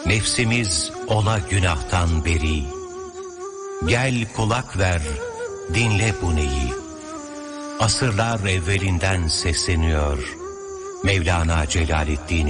Nefsimiz ola günahtan beri. Gel kulak ver, dinle bu neyi. Asırlar evvelinden sesleniyor Mevlana Celaleddin